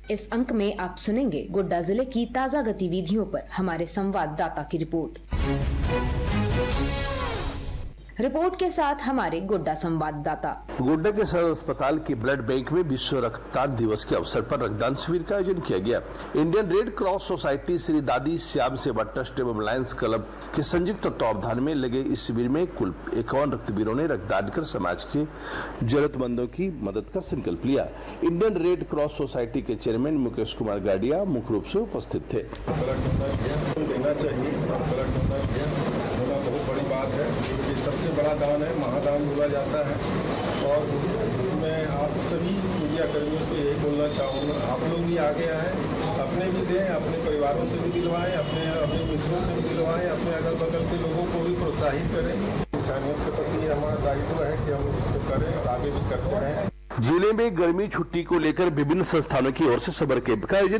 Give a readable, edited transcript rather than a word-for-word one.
इस अंक में आप सुनेंगे गोड्डा जिले की ताज़ा गतिविधियों पर हमारे संवाददाता की रिपोर्ट। रिपोर्ट के साथ हमारे गोड्डा संवाददाता। गोड्डा के सदर अस्पताल के ब्लड बैंक में विश्व रक्तदान दिवस के अवसर पर रक्तदान शिविर का आयोजन किया गया। Indian red cross society, Shri दादी श्याम सेवा ट्रस्ट एवं लायंस क्लब के संयुक्त तत्वावधान में लगे इस शिविर में कुल 51 रक्तवीरों ने रक्तदान कर समाज के जरूरतमंदों की मदद का संकल्प लिया। इंडियन रेड क्रॉस सोसाइटी के चेयरमैन मुकेश कुमार गाडिया मुख्य रूप से उपस्थित थे। बहुत बड़ी बात है, ये सबसे बड़ा दान है, महादान बोला जाता है। और मैं आप सभी मीडिया कर्मियों से यही बोलना चाहूँगा, आप लोग भी आगे आएँ, अपने भी दें, अपने परिवारों से भी दिलवाएं, अपने मित्रों से भी दिलवाएं, अपने अगल बगल के लोगों को भी प्रोत्साहित करें। इंसानियत के प्रति हमारा दायित्व है कि हम इसको करें और आगे भी करते रहें। जिले में गर्मी छुट्टी को लेकर विभिन्न संस्थानों की ओर से समर कैंप का आयोजन